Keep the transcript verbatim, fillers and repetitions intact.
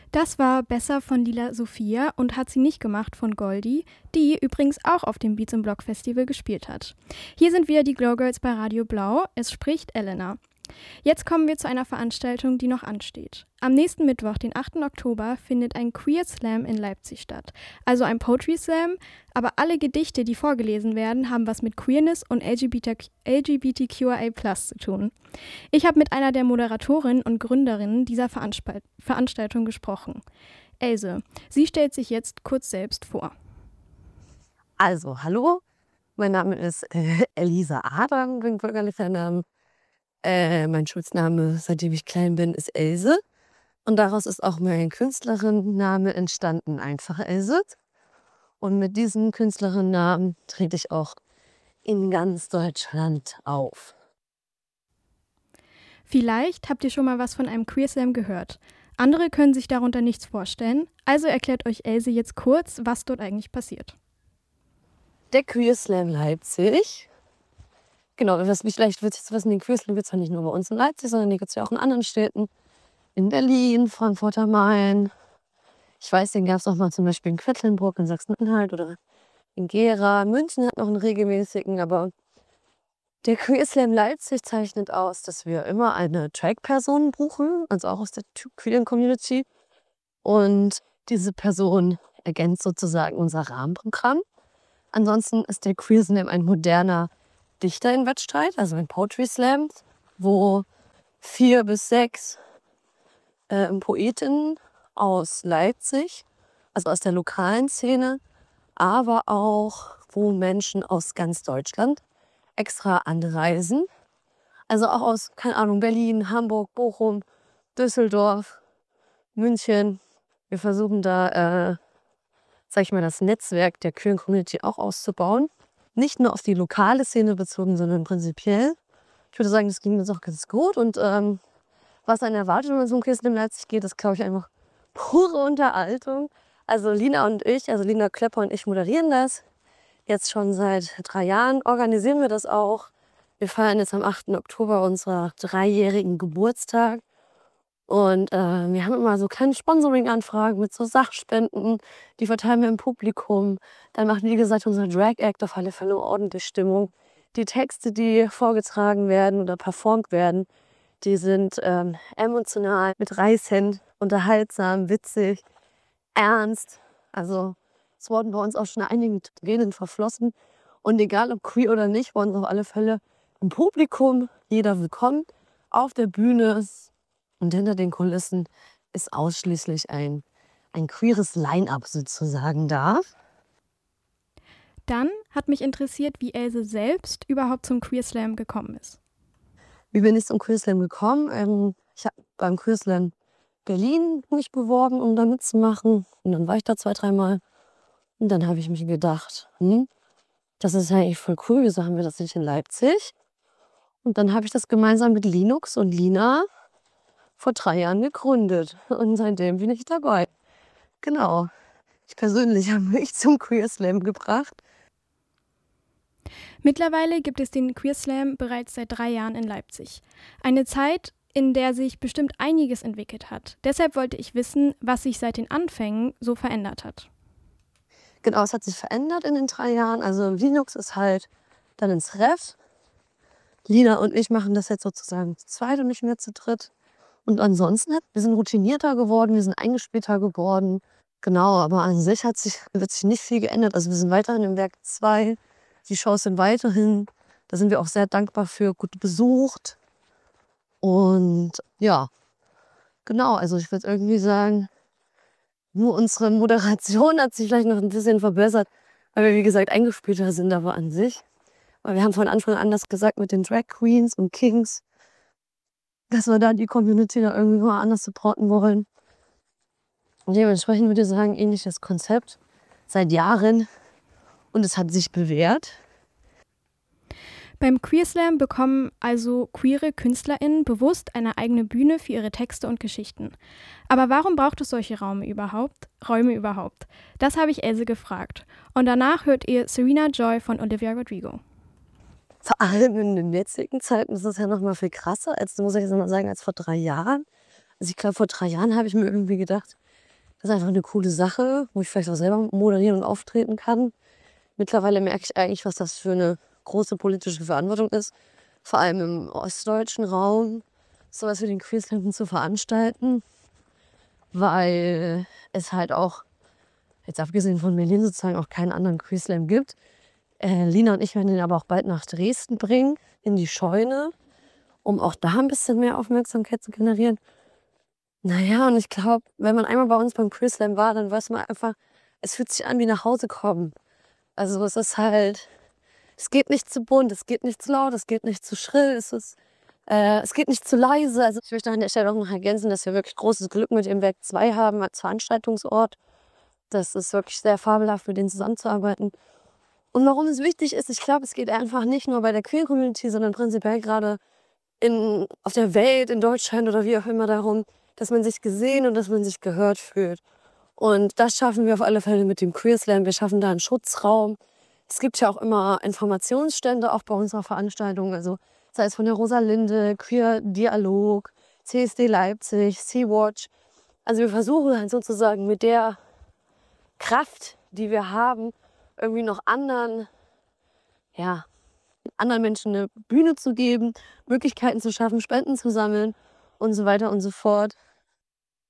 Das war Besser von Lila Sophia und Hat sie nicht gemacht von Goldie, die übrigens auch auf dem Beats im Block Festival gespielt hat. Hier sind wieder die Glow Girls bei Radio Blau. Es spricht Elena. Jetzt kommen wir zu einer Veranstaltung, die noch ansteht. Am nächsten Mittwoch, den achten Oktober, findet ein Queer Slam in Leipzig statt. Also ein Poetry Slam, aber alle Gedichte, die vorgelesen werden, haben was mit Queerness und L G B T Q I A plus zu tun. Ich habe mit einer der Moderatorinnen und Gründerinnen dieser Veranstalt- Veranstaltung gesprochen. Else, sie stellt sich jetzt kurz selbst vor. Also, hallo, mein Name ist äh, Elisa Adam, bin bürgerlicher Name. Äh, mein Schutzname, seitdem ich klein bin, ist Else. Und daraus ist auch mein Künstlerinnenname entstanden, einfach Else. Und mit diesem Künstlerinnennamen trete ich auch in ganz Deutschland auf. Vielleicht habt ihr schon mal was von einem Queer Slam gehört. Andere können sich darunter nichts vorstellen, also erklärt euch Else jetzt kurz, was dort eigentlich passiert. Der Queer Slam Leipzig. Genau, was mich vielleicht witzig zu wissen, den Queer Slam gibt es ja nicht nur bei uns in Leipzig, sondern den gibt es ja auch in anderen Städten. In Berlin, Frankfurt am Main. Ich weiß, den gab es auch mal zum Beispiel in Quedlinburg, in Sachsen-Anhalt oder in Gera. München hat noch einen regelmäßigen, aber der Queer Slam Leipzig zeichnet aus, dass wir immer eine Drag-Person buchen, also auch aus der queeren Community. Und diese Person ergänzt sozusagen unser Rahmenprogramm. Ansonsten ist der Queer Slam ein moderner Dichter in Wettstreit, also ein Poetry Slam, wo vier bis sechs äh, Poetinnen aus Leipzig, also aus der lokalen Szene, aber auch wo Menschen aus ganz Deutschland extra anreisen. Also auch aus, keine Ahnung, Berlin, Hamburg, Bochum, Düsseldorf, München. Wir versuchen da, äh, sag ich mal, das Netzwerk der queeren Community auch auszubauen. Nicht nur auf die lokale Szene bezogen, sondern prinzipiell. Ich würde sagen, das ging uns auch ganz gut. Und ähm, was einen erwartet, wenn man so ein Queer Slam Leipzig geht, ist, glaube ich, einfach pure Unterhaltung. Also Lina und ich, also Lina Klepper und ich moderieren das. Jetzt schon seit drei Jahren organisieren wir das auch. Wir feiern jetzt am achten Oktober unseren dreijährigen Geburtstag. Und äh, wir haben immer so kleine Sponsoring-Anfragen mit so Sachspenden. Die verteilen wir im Publikum. Dann macht, wie gesagt, unser Drag-Act auf alle Fälle ordentlich Stimmung. Die Texte, die vorgetragen werden oder performt werden, die sind ähm, emotional, mitreißend, unterhaltsam, witzig, ernst. Also es wurden bei uns auch schon einige Tränen verflossen. Und egal ob queer oder nicht, wurden auf alle Fälle im Publikum jeder willkommen. Auf der Bühne und hinter den Kulissen ist ausschließlich ein, ein queeres Line-up sozusagen da. Dann hat mich interessiert, wie Else selbst überhaupt zum Queer Slam gekommen ist. Wie bin ich zum Queer Slam gekommen? Ähm, ich habe beim Queer Slam Berlin mich beworben, um da mitzumachen. Und dann war ich da zwei, dreimal. Und dann habe ich mir gedacht, hm, das ist ja eigentlich voll cool, wieso haben wir das nicht in Leipzig? Und dann habe ich das gemeinsam mit Linux und Lina vor drei Jahren gegründet. Und seitdem bin ich dabei. Genau. Ich persönlich habe mich zum Queer Slam gebracht. Mittlerweile gibt es den Queer Slam bereits seit drei Jahren in Leipzig. Eine Zeit, in der sich bestimmt einiges entwickelt hat. Deshalb wollte ich wissen, was sich seit den Anfängen so verändert hat. Genau, es hat sich verändert in den drei Jahren. Also Linux ist halt dann ins Ref. Lina und ich machen das jetzt sozusagen zu zweit und nicht mehr zu dritt. Und ansonsten, hat, wir sind routinierter geworden, wir sind eingespielter geworden. Genau, aber an sich hat sich, wird sich nicht viel geändert. Also wir sind weiterhin im Werk zwei. Die Shows sind weiterhin, da sind wir auch sehr dankbar für, gut besucht. Und ja, genau, also ich würde irgendwie sagen, nur unsere Moderation hat sich vielleicht noch ein bisschen verbessert, weil wir, wie gesagt, eingespielter sind, aber an sich. Weil wir haben von Anfang an das gesagt mit den Drag Queens und Kings, dass wir da die Community da irgendwie mal anders supporten wollen. Und dementsprechend würde ich sagen, ähnliches Konzept seit Jahren. Und es hat sich bewährt. Beim Queer Slam bekommen also queere KünstlerInnen bewusst eine eigene Bühne für ihre Texte und Geschichten. Aber warum braucht es solche Räume überhaupt? Räume überhaupt? Das habe ich Else gefragt. Und danach hört ihr Serena Joy von Olivia Rodrigo. Vor allem in den jetzigen Zeiten ist das ja noch mal viel krasser, als, muss ich jetzt mal sagen, als vor drei Jahren. Also ich glaube, vor drei Jahren habe ich mir irgendwie gedacht, Das ist einfach eine coole Sache, wo ich vielleicht auch selber moderieren und auftreten kann. Mittlerweile merke ich eigentlich, was das für eine große politische Verantwortung ist, vor allem im ostdeutschen Raum, sowas wie den Queer Slam zu veranstalten, weil es halt auch, jetzt abgesehen von Berlin sozusagen, auch keinen anderen Queer Slam gibt. Äh, Lina und ich werden ihn aber auch bald nach Dresden bringen, in die Scheune, um auch da ein bisschen mehr Aufmerksamkeit zu generieren. Naja, und ich glaube, wenn man einmal bei uns beim Queer Slam war, dann weiß man einfach, es fühlt sich an wie nach Hause kommen. Also es ist halt, es geht nicht zu bunt, es geht nicht zu laut, es geht nicht zu schrill, es ist, äh, es geht nicht zu leise. Also ich möchte an der Stelle auch noch ergänzen, dass wir wirklich großes Glück mit dem Werk zwei haben als Veranstaltungsort. Das ist wirklich sehr fabelhaft, mit denen zusammenzuarbeiten. Und warum es wichtig ist, ich glaube, es geht einfach nicht nur bei der Queer Community, sondern prinzipiell gerade in, auf der Welt, in Deutschland oder wie auch immer darum, dass man sich gesehen und dass man sich gehört fühlt. Und das schaffen wir auf alle Fälle mit dem Queer Slam. Wir schaffen da einen Schutzraum. Es gibt ja auch immer Informationsstände, auch bei unserer Veranstaltung. Also sei es von der Rosalinde, Queer Dialog, C S D Leipzig, Sea-Watch. Also wir versuchen halt sozusagen mit der Kraft, die wir haben, irgendwie noch anderen, ja, anderen Menschen eine Bühne zu geben, Möglichkeiten zu schaffen, Spenden zu sammeln und so weiter und so fort.